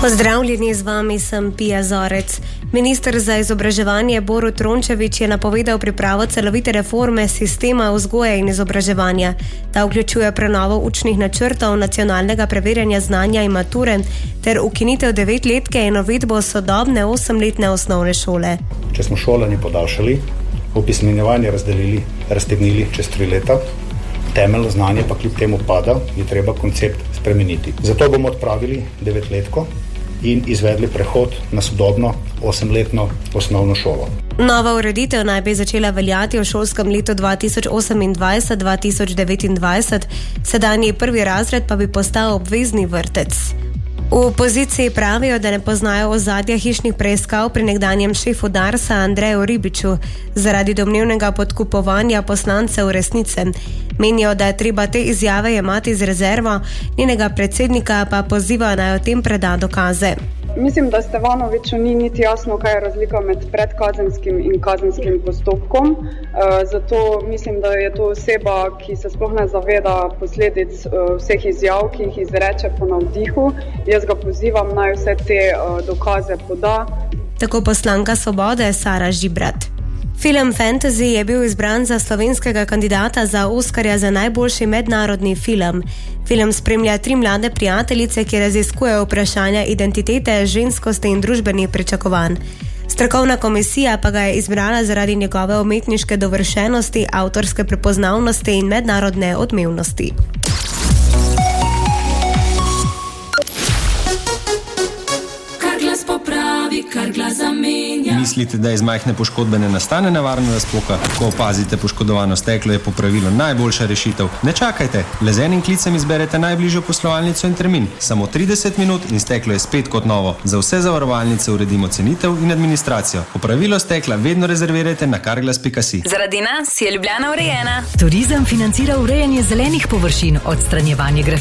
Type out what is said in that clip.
Pozdravljeni, z vami sem Pija Zorec. Minister za izobraževanje Borut Rončević je napovedal pripravo celovite reforme sistema vzgoje in izobraževanja. Ta vključuje prenovo učnih načrtov, nacionalnega preverjanja znanja in mature ter ukinitev 9-letke in uvedbo sodobne 8-letne osnovne šole. Če smo šolanje podaljšali, opismenjevanje raztegnili čez 3 leta, temeljno znanje pa kljub temu pada, je treba koncept spremeniti. Zato bomo odpravili 9-letko in izvedli prehod na sodobno 8-letno osnovno šolo. Nova ureditev naj bi začela veljati v šolskem letu 2028-2029, sedanji 1. razred pa bi postal obvezni vrtec. V opoziciji pravijo, da ne poznajo ozadja hišnih preiskav pri nekdanjem šefu Darsa Andreju Ribiču zaradi domnevnega podkupovanja poslancev resnice. Menijo, da je treba te izjave jemati z rezervo, njenega predsednika pa poziva naj o tem preda dokaze. Mislim, da Stevanoviću ni niti jasno, kaj je razlika med predkazenskim in kazenskim postopkom. Zato mislim, da je to oseba, ki se sploh ne zaveda posledic vseh izjav, ki jih izreče po navdihu. Jaz ga pozivam, naj vse te dokaze poda. Tako poslanka Svobode Sara Žibrat. Film Fantasy je bil izbran za slovenskega kandidata za Oskarja za najboljši mednarodni film. Film spremlja 3 mlade prijateljice, ki raziskujejo vprašanja identitete, ženskosti in družbenih pričakovanj. Strokovna komisija pa ga je izbrala zaradi njegove umetniške dovršenosti, avtorske prepoznavnosti in mednarodne odmevnosti. Kar glas zamenja. Mislite, da iz majhne poškodbe ne nastane nevarna razpoka? Ko opazite poškodovano steklo, je popravilo najboljša rešitev. Ne čakajte, le z enim klicem izberete najbližjo poslovalnico in termin. Samo 30 minut in steklo je spet kot novo. Za vse zavarovalnice uredimo cenitev in administracijo. Popravilo stekla vedno rezervirajte na carglass.si. Zaradi nas je Ljubljana urejena. Turizem financira urejanje zelenih površin, odstranjevanje grafita